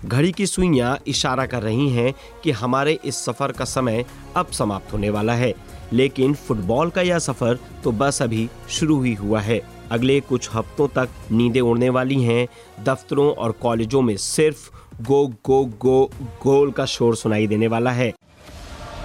घड़ी की सुइयां इशारा कर रही हैं कि हमारे इस सफर का समय अब समाप्त होने वाला है, लेकिन फुटबॉल का यह सफर तो बस अभी शुरू ही हुआ है। अगले कुछ हफ्तों तक नींदें उड़ने वाली हैं। दफ्तरों और कॉलेजों में सिर्फ गो गो गो गोल का शोर सुनाई देने वाला है।